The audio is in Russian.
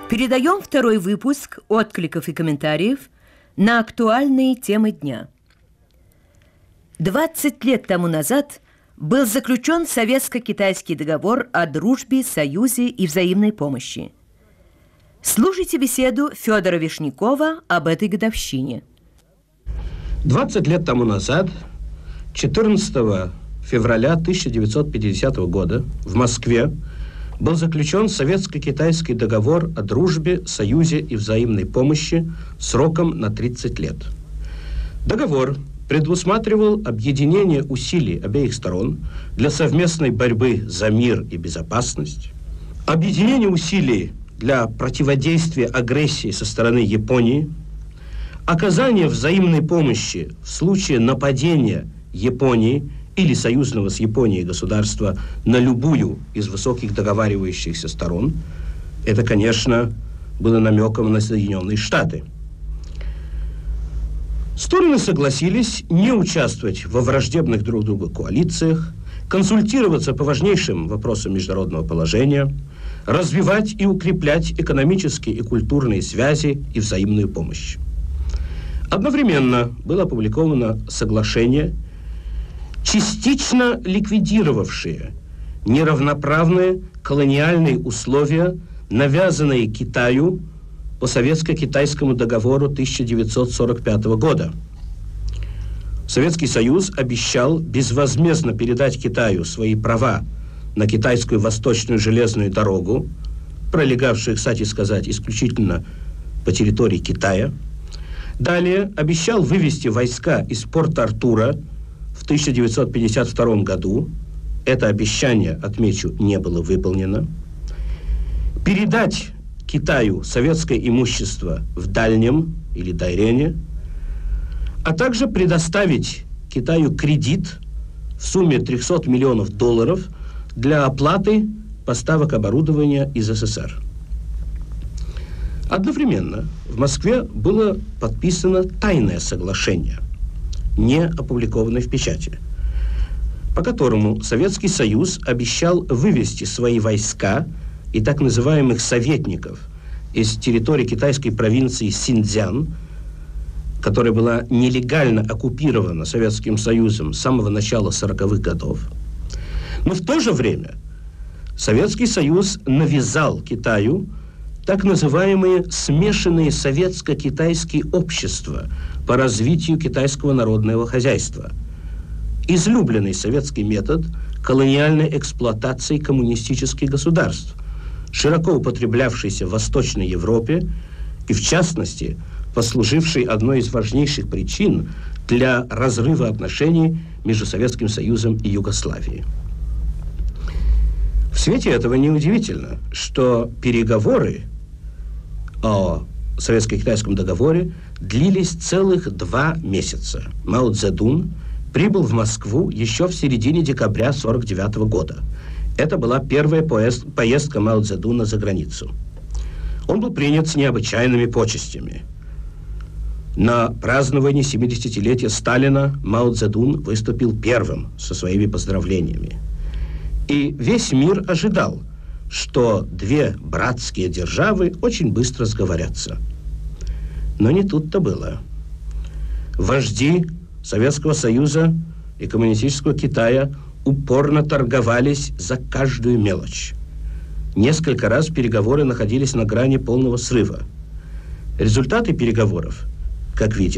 Передаем второй выпуск откликов и комментариев на актуальные темы дня. 20 лет тому назад был заключен Советско-Китайский договор о дружбе, союзе и взаимной помощи. Слушайте беседу Федора Вишнякова об этой годовщине. 20 лет тому назад, 14 февраля 1950 года, в Москве был заключен Советско-Китайский договор о дружбе, союзе и взаимной помощи сроком на 30 лет. Договор предусматривал объединение усилий обеих сторон для совместной борьбы за мир и безопасность, объединение усилий для противодействия агрессии со стороны Японии, оказание взаимной помощи в случае нападения Японии или союзного с Японией государства на любую из высоких договаривающихся сторон. Это, конечно, было намеком на Соединенные Штаты. Стороны согласились не участвовать во враждебных друг другу коалициях, консультироваться по важнейшим вопросам международного положения, развивать и укреплять экономические и культурные связи и взаимную помощь. Одновременно было опубликовано соглашение, частично ликвидировавшие неравноправные колониальные условия, навязанные Китаю по Советско-Китайскому договору 1945 года. Советский Союз обещал безвозмездно передать Китаю свои права на китайскую восточную железную дорогу, пролегавшую, кстати сказать, исключительно по территории Китая. Далее обещал вывести войска из порта Артура в 1952 году. Это обещание, отмечу, не было выполнено. Передать Китаю советское имущество в Дальнем или Дайрене, а также предоставить Китаю кредит в сумме $300 миллионов для оплаты поставок оборудования из СССР. Одновременно в Москве было подписано тайное соглашение, не опубликованное в печати, по которому Советский Союз обещал вывести свои войска и так называемых советников из территории китайской провинции Синьцзян, которая была нелегально оккупирована Советским Союзом с самого начала 40-х годов. Но в то же время Советский Союз навязал Китаю так называемые смешанные советско-китайские общества по развитию китайского народного хозяйства. Излюбленный советский метод колониальной эксплуатации коммунистических государств, широко употреблявшийся в Восточной Европе и, в частности, послуживший одной из важнейших причин для разрыва отношений между Советским Союзом и Югославией. В свете этого неудивительно, что переговоры о Советско-Китайском договоре длились целых 2 месяца. Мао Цзэдун прибыл в Москву еще в середине декабря 1949 года. Это была первая поездка Мао Цзэдуна за границу. Он был принят с необычайными почестями. На праздновании 70-летия Сталина Мао Цзэдун выступил первым со своими поздравлениями. И весь мир ожидал, что 2 братские державы очень быстро сговорятся. Но не тут-то было. Вожди Советского Союза и коммунистического Китая упорно торговались за каждую мелочь. Несколько раз переговоры находились на грани полного срыва. Результаты переговоров, как видим,